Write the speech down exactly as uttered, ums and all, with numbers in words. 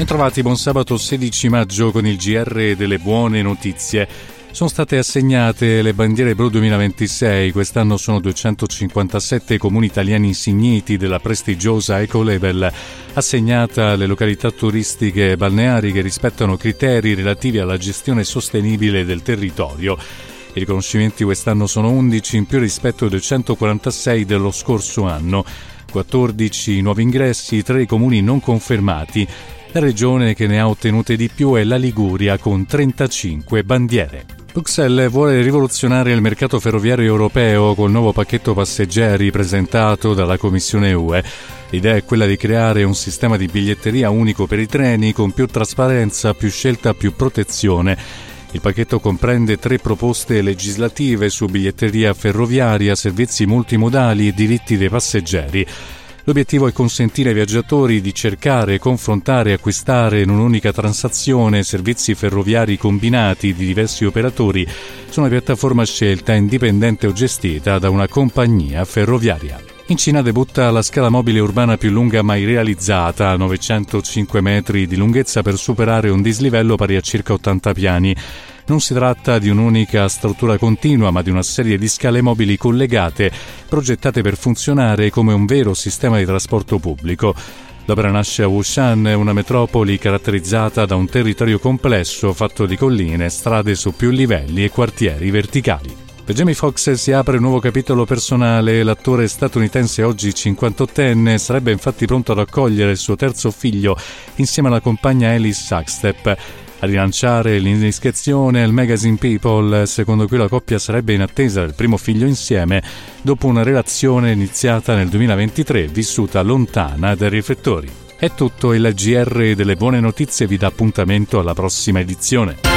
Bentrovati, buon sabato sedici maggio con il G R delle buone notizie. Sono state assegnate le bandiere blu duemilaventisei, quest'anno sono duecentocinquantasette comuni italiani insigniti della prestigiosa Ecolabel, assegnata alle località turistiche e balneari che rispettano criteri relativi alla gestione sostenibile del territorio. I riconoscimenti quest'anno sono undici in più rispetto ai duecentoquarantasei dello scorso anno, quattordici nuovi ingressi, tre comuni non confermati. La regione che ne ha ottenute di più è la Liguria con trentacinque bandiere. Bruxelles vuole rivoluzionare il mercato ferroviario europeo col nuovo pacchetto passeggeri presentato dalla Commissione E U E. L'idea è quella di creare un sistema di biglietteria unico per i treni con più trasparenza, più scelta, più protezione. Il pacchetto comprende tre proposte legislative su biglietteria ferroviaria, servizi multimodali e diritti dei passeggeri. L'obiettivo è consentire ai viaggiatori di cercare, confrontare e acquistare in un'unica transazione servizi ferroviari combinati di diversi operatori su una piattaforma scelta, indipendente o gestita da una compagnia ferroviaria. In Cina debutta la scala mobile urbana più lunga mai realizzata, novecentocinque metri di lunghezza per superare un dislivello pari a circa ottanta piani. Non si tratta di un'unica struttura continua, ma di una serie di scale mobili collegate, progettate per funzionare come un vero sistema di trasporto pubblico. L'opera nasce a Wushan, una metropoli caratterizzata da un territorio complesso fatto di colline, strade su più livelli e quartieri verticali. Per Jamie Foxx si apre un nuovo capitolo personale. L'attore statunitense oggi cinquantottenne sarebbe infatti pronto ad accogliere il suo terzo figlio insieme alla compagna Ellis Sackstep. A rilanciare l'indiscrezione il magazine People, secondo cui la coppia sarebbe in attesa del primo figlio insieme dopo una relazione iniziata nel duemilaventitré vissuta lontana dai riflettori. È tutto, il G R delle buone notizie vi dà appuntamento alla prossima edizione.